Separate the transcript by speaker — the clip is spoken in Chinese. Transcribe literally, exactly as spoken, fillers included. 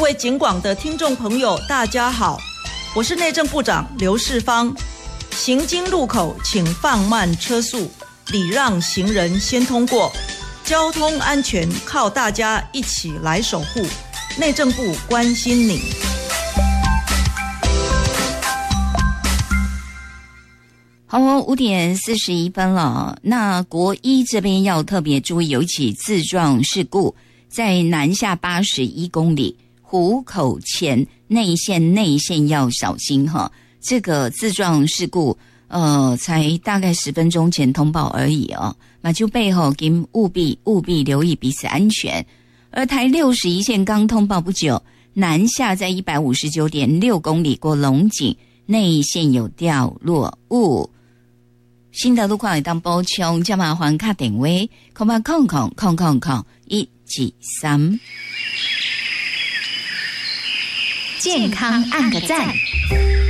Speaker 1: 位警广的听众朋友，大家好，我是内政部长刘世芳。行经路口请放慢车速，礼让行人先通过。交通安全靠大家一起来守护，内政部关心你。
Speaker 2: 好哦，五点四十一分了。那国一这边要特别注意，有一起自撞事故，在南下八十一公里湖口前内线内线要小心哈。这个自撞事故，呃，才大概十分钟前通报而已哦。马廄背后请务必务必留意彼此安全。而台六十一线刚通报不久，南下在一百五十九点六公里过龙井内线有掉落物。新的路况会当补充，叫麻烦卡电话空八空空空空空一几三。
Speaker 3: 健康按个赞。